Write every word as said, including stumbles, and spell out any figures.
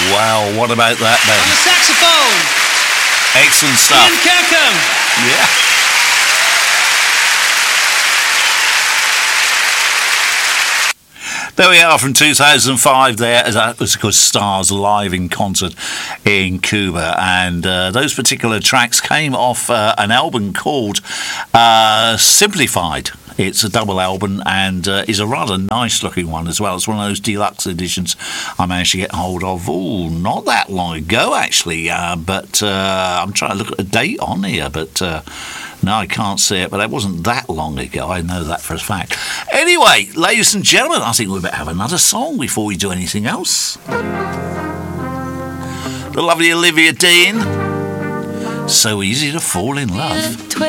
Wow, what about that then? On the saxophone, Excellent stuff. Ian Kirkham. Yeah. There we are from two thousand five there. That was, of course, Stars live in concert in Cuba. And uh, those particular tracks came off uh, an album called uh, Simplified. It's a double album and uh, is a rather nice looking one as well. It's one of those deluxe editions I managed to get hold of, ooh, not that long ago actually. Uh, but uh, I'm trying to look at the date on here, but... Uh, No, I can't see it, but it wasn't that long ago. I know that for a fact. Anyway, ladies and gentlemen, I think we better have another song before we do anything else. The lovely Olivia Dean. So Easy to Fall in Love.